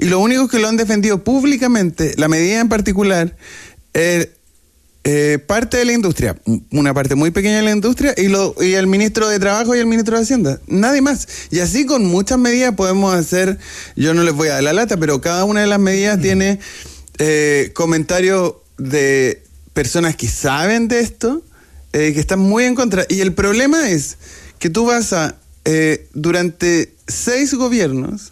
y los únicos que lo han defendido públicamente, la medida en particular, parte de la industria, una parte muy pequeña de la industria, y el ministro de Trabajo y el ministro de Hacienda, nadie más. Y así con muchas medidas podemos hacer, yo no les voy a dar la lata, pero cada una de las medidas tiene comentarios de personas que saben de esto, que están muy en contra. Y el problema es que tú vas a, durante 6 gobiernos,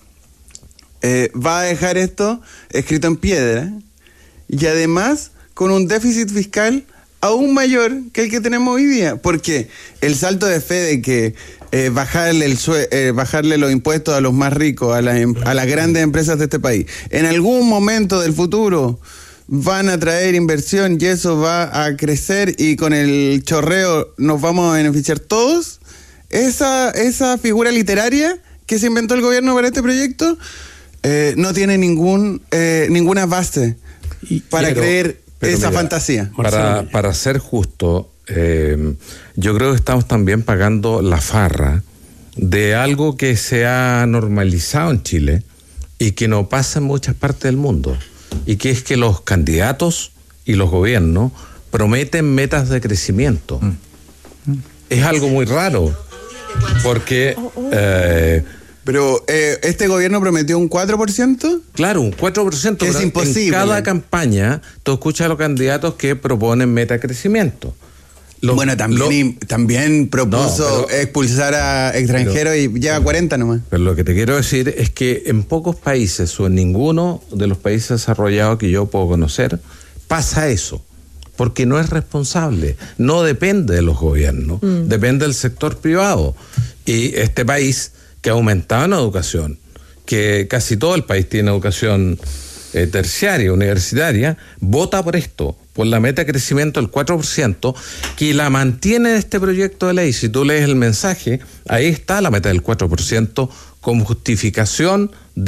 va a dejar esto escrito en piedra, y además con un déficit fiscal aún mayor que el que tenemos hoy día, porque el salto de fe de que bajarle los impuestos a los más ricos, a las grandes empresas de este país, en algún momento del futuro van a traer inversión y eso va a crecer y con el chorreo nos vamos a beneficiar todos, esa figura literaria que se inventó el gobierno para este proyecto no tiene ninguna base para creer esa fantasía. Para ser justo, yo creo que estamos también pagando la farra de algo que se ha normalizado en Chile y que no pasa en muchas partes del mundo, y que es que los candidatos y los gobiernos prometen metas de crecimiento. Es algo muy raro, porque... Pero este gobierno prometió un 4%. Claro, un 4%. Que es imposible. En cada campaña tú escuchas a los candidatos que proponen meta de crecimiento. También propuso expulsar a extranjeros y lleva 40 nomás. Pero lo que te quiero decir es que en pocos países o en ninguno de los países desarrollados que yo puedo conocer pasa eso. Porque no es responsable, no depende de los gobiernos, depende del sector privado. Y este país que ha aumentado en educación, que casi todo el país tiene educación terciaria, universitaria, vota por esto, por la meta de crecimiento del 4%, que la mantiene este proyecto de ley. Si tú lees el mensaje, ahí está la meta del 4% como justificación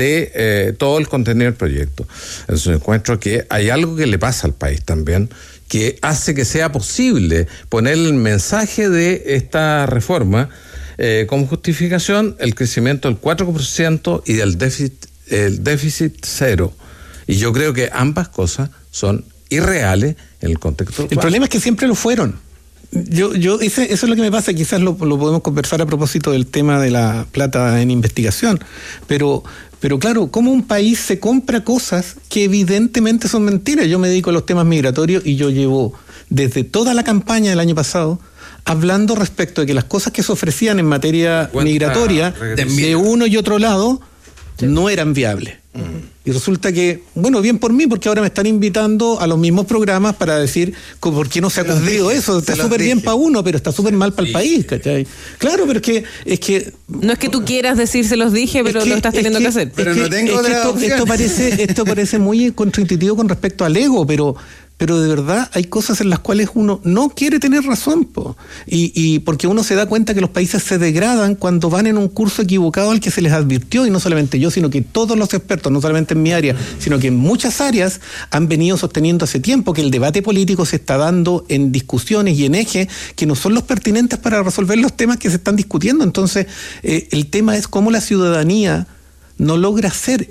de todo el contenido del proyecto. Entonces encuentro que hay algo que le pasa al país también, que hace que sea posible poner el mensaje de esta reforma como justificación el crecimiento del 4% y del déficit cero. Y yo creo que ambas cosas son irreales en el contexto actual. El problema es que siempre lo fueron. Eso es lo que me pasa, quizás lo podemos conversar a propósito del tema de la plata en investigación, pero claro, ¿cómo un país se compra cosas que evidentemente son mentiras? Yo me dedico a los temas migratorios y yo llevo desde toda la campaña del año pasado hablando respecto de que las cosas que se ofrecían en materia migratoria de uno y otro lado no eran viables. Y resulta que, bueno, bien por mí, porque ahora me están invitando a los mismos programas para decir por qué no se ha cumplido eso. Está súper bien para uno, pero está súper mal para el país, ¿cachai? Claro, pero es que no es que tú quieras decir se los dije, pero lo estás teniendo que hacer. Pero no tengo otra opción. Esto parece muy contraintuitivo con respecto al ego, pero de verdad hay cosas en las cuales uno no quiere tener razón, y porque uno se da cuenta que los países se degradan cuando van en un curso equivocado al que se les advirtió, y no solamente yo, sino que todos los expertos, no solamente en mi área, sino que en muchas áreas han venido sosteniendo hace tiempo que el debate político se está dando en discusiones y en ejes que no son los pertinentes para resolver los temas que se están discutiendo. Entonces, el tema es cómo la ciudadanía no logra hacer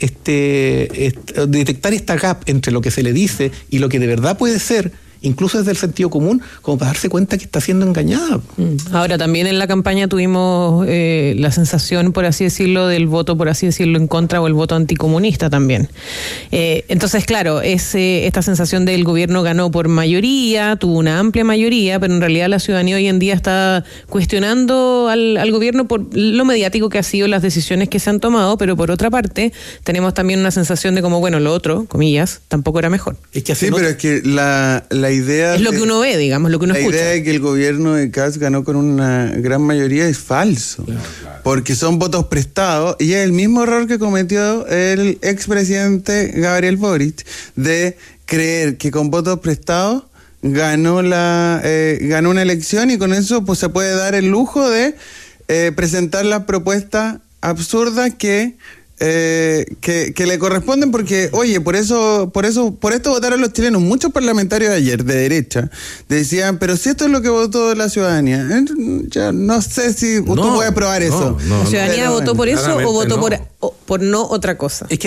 detectar esta gap entre lo que se le dice y lo que de verdad puede ser, incluso desde el sentido común, como para darse cuenta que está siendo engañada. Ahora, también en la campaña tuvimos la sensación, por así decirlo, del voto, por así decirlo, en contra, o el voto anticomunista también. Entonces, claro, esta sensación del gobierno ganó por mayoría, tuvo una amplia mayoría, pero en realidad la ciudadanía hoy en día está cuestionando al gobierno por lo mediático que ha sido las decisiones que se han tomado, pero por otra parte, tenemos también una sensación de como, bueno, lo otro, comillas, tampoco era mejor. Es que pero es que la idea es lo que uno ve, digamos, lo que uno escucha. La idea de que el gobierno de Kast ganó con una gran mayoría es falso, porque son votos prestados, y es el mismo error que cometió el expresidente Gabriel Boric, de creer que con votos prestados ganó una elección, y con eso pues se puede dar el lujo de presentar las propuestas absurdas que le corresponden, porque oye, por esto votaron los chilenos. Muchos parlamentarios de ayer de derecha decían, pero si esto es lo que votó la ciudadanía, ya no sé si tú puedes probar eso. ¿La ciudadanía votó por eso o votó por no otra cosa? Es que